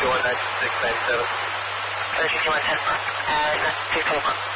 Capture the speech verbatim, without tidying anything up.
one nine six nine seven. Roger, you want ten mark. Uh, two twenty-one.